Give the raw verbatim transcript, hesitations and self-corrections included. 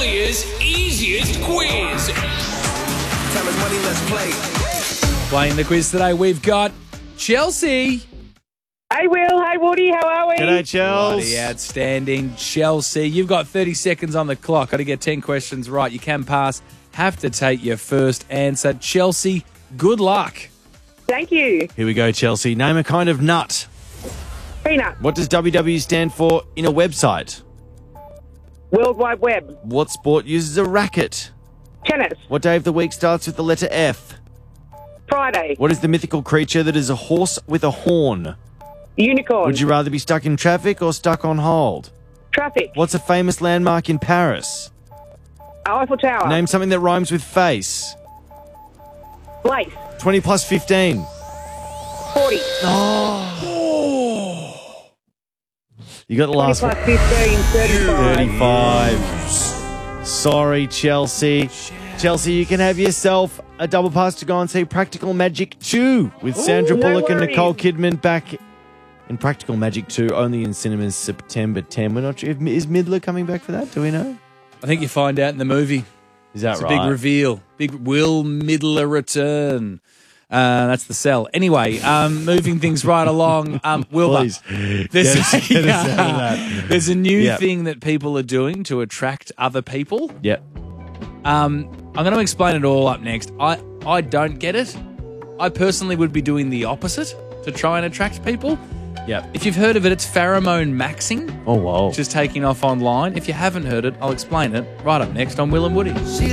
Australia's easiest quiz. Time is money, let's play. Playing the quiz today, we've got Chelsea. Hey, Will. Hey, Woody. How are we? G'day, Chels. Bloody outstanding. Chelsea, you've got thirty seconds on the clock. Got to get ten questions right. You can pass. Have to take your first answer. Chelsea, good luck. Thank you. Here we go, Chelsea. Name a kind of nut. Peanut. What does W W stand for in a website? World Wide Web. What sport uses a racket? Tennis. What day of the week starts with the letter F? Friday. What is the mythical creature that is a horse with a horn? Unicorn. Would you rather be stuck in traffic or stuck on hold? Traffic. What's a famous landmark in Paris? Eiffel Tower. Name something that rhymes with face. Place. twenty plus fifteen. forty. You got the last plus one. fifteen. thirty-five. thirty-five. Sorry, Chelsea. Chelsea, you can have yourself a double pass to go and see Practical Magic two with Sandra no Bullock and worries. Nicole Kidman back in Practical Magic two, only in cinemas September tenth. We're not sure. If, is Midler coming back for that? Do we know? I think you find out in the movie. Is that It's right? a big reveal. Big Will Midler return. Uh, that's the sell. Anyway, um, moving things right along. Um, Wilbur, Please. there's, Get us- get us out of that. there's a new Yep. thing that people are doing to attract other people. Yep. Um, I'm going to explain it all up next. I, I don't get it. I personally would be doing the opposite to try and attract people. Yep. If you've heard of it, it's pheromone maxing, Oh, wow. which is taking off online. If you haven't heard it, I'll explain it right up next on Will and Woody.